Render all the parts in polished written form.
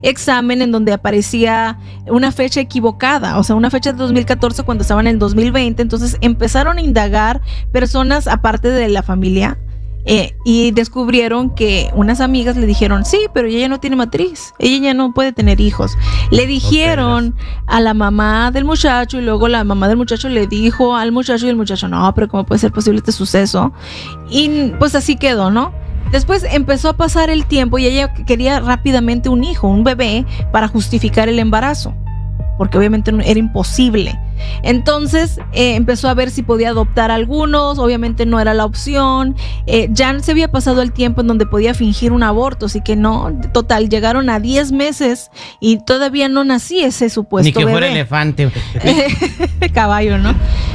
examen en donde aparecía una fecha equivocada, o sea, una fecha de 2014 cuando estaban en 2020. Entonces empezaron a indagar personas aparte de la familia. Y descubrieron que unas amigas le dijeron, sí, pero ella no tiene matriz, ella ya no puede tener hijos. Le dijeron a la mamá del muchacho, y luego la mamá del muchacho le dijo al muchacho, y el muchacho, no, pero ¿cómo puede ser posible este suceso? Y pues así quedó, ¿no? Después empezó a pasar el tiempo y ella quería rápidamente un hijo, un bebé, para justificar el embarazo, porque obviamente era imposible. Entonces empezó a ver si podía adoptar algunos. Obviamente no era la opción. Ya se había pasado el tiempo en donde podía fingir un aborto, así que no, total, llegaron a 10 meses y todavía no nací ese supuesto ni que bebé. Fuera elefante. Caballo, ¿no?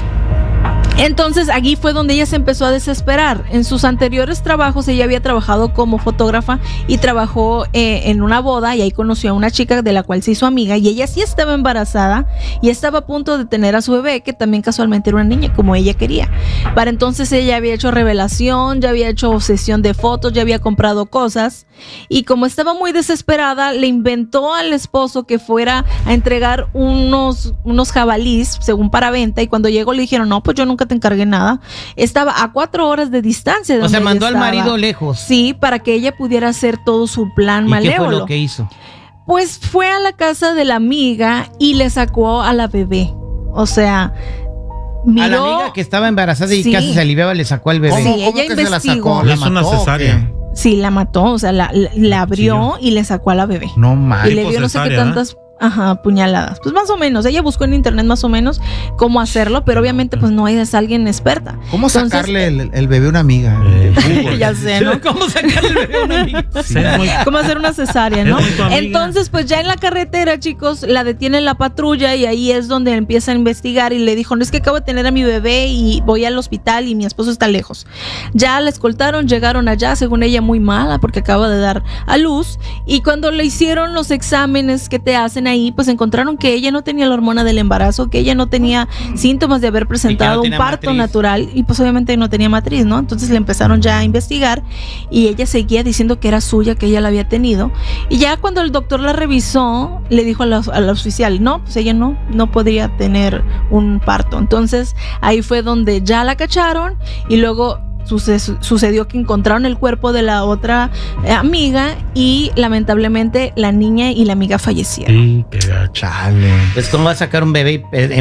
Entonces allí fue donde ella se empezó a desesperar. En sus anteriores trabajos ella había trabajado como fotógrafa y trabajó en una boda, y ahí conoció a una chica de la cual se hizo amiga, y ella sí estaba embarazada y estaba a punto de tener a su bebé, que también casualmente era una niña como ella quería. Para entonces ella había hecho revelación, ya había hecho sesión de fotos, ya había comprado cosas, y como estaba muy desesperada le inventó al esposo que fuera a entregar unos jabalís según para venta, y cuando llegó le dijeron, no, pues yo nunca te encargué nada. Estaba a 4 horas de distancia de O sea, donde mandó ella al estaba. marido lejos. Sí, para que ella pudiera hacer todo su plan ¿Y malévolo. qué fue lo que hizo? Pues fue a la casa de la amiga y le sacó a la bebé. O sea, miró... A la amiga que estaba embarazada y Sí. casi se aliviaba, le sacó al bebé. Sí, ¿Cómo ella que se la investigó. sacó? ¿La Es una mató o cesárea. qué? Sí, la mató, o sea, la abrió y le sacó a la bebé. No Y mames. le dio no sé qué cesárea, tantas puñaladas. Pues más o menos. Ella buscó en internet más o menos cómo hacerlo, pero obviamente pues no es alguien experta. ¿Cómo Entonces, sacarle el bebé a una amiga? ya sé, ¿no? ¿Cómo sacarle el bebé a una amiga? Sí, es muy- ¿Cómo hacer una cesárea, no? Es muy tu amiga. Entonces, pues ya en la carretera, chicos, la detiene la patrulla y ahí es donde empieza a investigar, y le dijo, no, es que acabo de tener a mi bebé y voy al hospital y mi esposo está lejos. Ya la escoltaron, llegaron allá, según ella muy mala porque acaba de dar a luz, y cuando le hicieron los exámenes que te hacen ahí, pues encontraron que ella no tenía la hormona del embarazo, que ella no tenía síntomas de haber presentado un tenía parto matriz. natural, y pues obviamente no tenía matriz, ¿no? Entonces le empezaron ya a investigar y ella seguía diciendo que era suya, que ella la había tenido, y ya cuando el doctor la revisó le dijo a la oficial, no, pues ella no podría tener un parto. Entonces ahí fue donde ya la cacharon, y luego sucedió que encontraron el cuerpo de la otra amiga, y lamentablemente la niña y la amiga fallecieron. Sí, qué gacho. Chale. Pues, ¿cómo va a sacar un bebé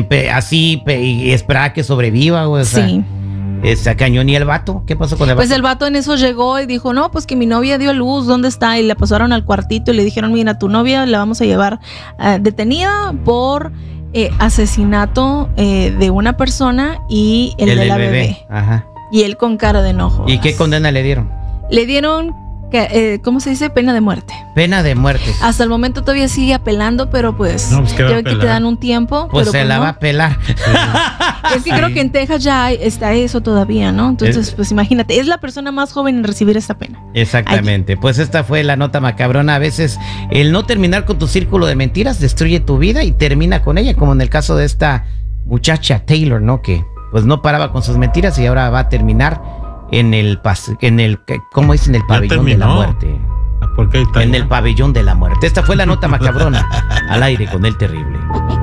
así y esperar a que sobreviva, güey? O sea, Sí. ¿Se cañón y el vato? ¿Qué pasó con el vato? Pues el vato en eso llegó y dijo, no, pues que mi novia dio a luz, ¿dónde está? Y le pasaron al cuartito y le dijeron, mira, tu novia la vamos a llevar detenida por asesinato de una persona y el de del la bebé. Ajá. Y él con cara de enojo. ¿Y qué condena le dieron? Le dieron, ¿cómo se dice? Pena de muerte. Pena de muerte. Hasta el momento todavía sigue apelando, pero pues, No, pues, ¿qué va ya a ven que te apelar? dan un tiempo. Pues pero se la no. va a pelar. Es que creo que en Texas ya está eso todavía, ¿no? Entonces, pues imagínate, es la persona más joven en recibir esta pena. Exactamente. Pues esta fue la nota macabrona. A veces el no terminar con tu círculo de mentiras destruye tu vida y termina con ella, como en el caso de esta muchacha Taylor, ¿no? Que pues no paraba con sus mentiras y ahora va a terminar en el ¿cómo dicen? El pabellón de la terminó. muerte. ¿Por qué está En allá? el pabellón de la muerte. Esta fue la nota macabrona al aire con el terrible.